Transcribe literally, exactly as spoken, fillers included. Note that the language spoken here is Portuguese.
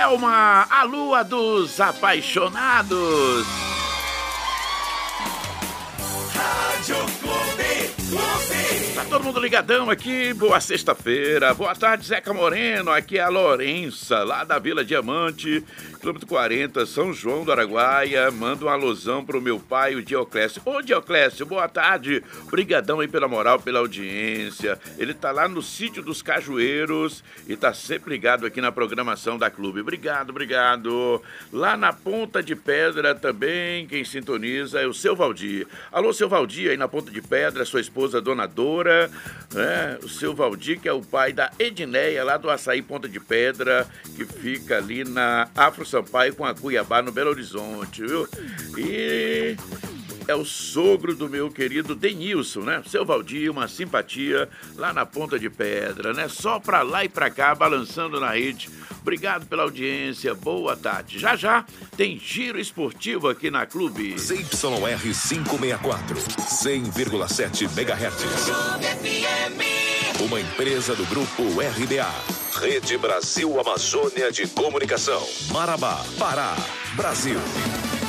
Joelma, a lua dos apaixonados. Rádio Clube, Clube. Tá todo mundo ligadão aqui, boa sexta-feira. Boa tarde, Zeca Moreno, aqui é a Lourença, lá da Vila Diamante, quilômetro quarenta, São João do Araguaia. Manda um alusão pro meu pai, o Dioclésio. Ô, Dioclésio, boa tarde. Obrigadão aí pela moral, pela audiência. Ele tá lá no sítio dos Cajueiros e tá sempre ligado aqui na programação da Clube. Obrigado, obrigado. Lá na Ponta de Pedra também, quem sintoniza é o seu Valdir. Alô, seu Valdir, aí na Ponta de Pedra, sua esposa, Dona Dora, né? O seu Valdir, que é o pai da Edneia, lá do Açaí Ponta de Pedra, que fica ali na Afro Sampaio com a Cuiabá, no Belo Horizonte, viu? E é o sogro do meu querido Denilson, né? Seu Valdir, uma simpatia lá na Ponta de Pedra, né? Só pra lá e pra cá, balançando na rede. Obrigado pela audiência, boa tarde. Já já tem giro esportivo aqui na Clube. Z Y R quinhentos e sessenta e quatro, cem vírgula sete megahertz. Uma empresa do grupo R B A. Rede Brasil Amazônia de Comunicação. Marabá, Pará, Brasil.